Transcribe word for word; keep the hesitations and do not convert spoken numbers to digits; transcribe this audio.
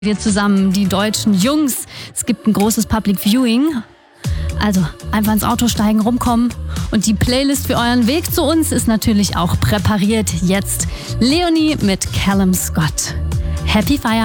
Wir zusammen, die deutschen Jungs. Es gibt ein großes Public Viewing. Also einfach ins Auto steigen, rumkommen. Und die Playlist für euren Weg zu uns ist natürlich auch präpariert. Jetzt Leonie mit Callum Scott. Happy Fire!